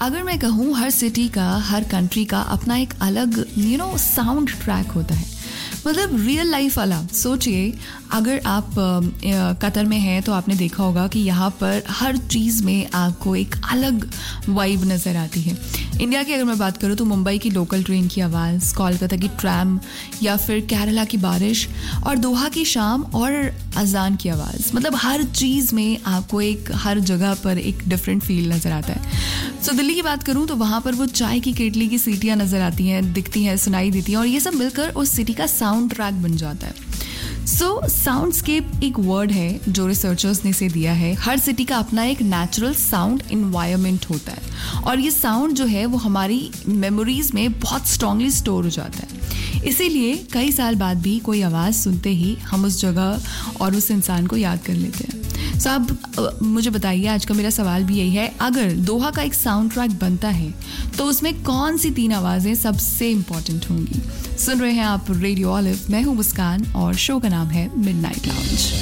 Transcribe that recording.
अगर मैं कहूँ हर सिटी का, हर कंट्री का अपना एक अलग साउंड ट्रैक होता है, मतलब रियल लाइफ वाला। सोचिए अगर आप कतर में हैं तो आपने देखा होगा कि यहाँ पर हर चीज़ में आपको एक अलग वाइब नज़र आती है। इंडिया की अगर मैं बात करूँ तो मुंबई की लोकल ट्रेन की आवाज़, कोलकाता की ट्रैम, या फिर केरला की बारिश, और दोहा की शाम और अजान की आवाज़, मतलब हर चीज़ में आपको एक हर जगह पर एक डिफरेंट फील नज़र आता है। सो दिल्ली की बात करूँ तो वहाँ पर वो चाय की केटली की सीटियाँ नज़र आती हैं, दिखती हैं, सुनाई देती हैं, और ये सब मिलकर उस सिटी का साउंड ट्रैक बन जाता है। सो साउंडस्केप एक वर्ड है जो रिसर्चर्स ने इसे दिया है। हर सिटी का अपना एक नेचुरल साउंड इन्वायरमेंट होता है, और ये साउंड जो है वो हमारी मेमोरीज में बहुत स्ट्रांगली स्टोर हो जाता है। इसीलिए कई साल बाद भी कोई आवाज़ सुनते ही हम उस जगह और उस इंसान को याद कर लेते हैं। सो अब मुझे बताइए, आज का मेरा सवाल भी यही है, अगर दोहा का एक साउंड ट्रैक बनता है तो उसमें कौन सी 3 आवाज़ें सबसे इम्पॉर्टेंट होंगी? सुन रहे हैं आप रेडियो ऑलिव, मैं हूँ मुस्कान और शो का नाम है मिडनाइट लाउंज।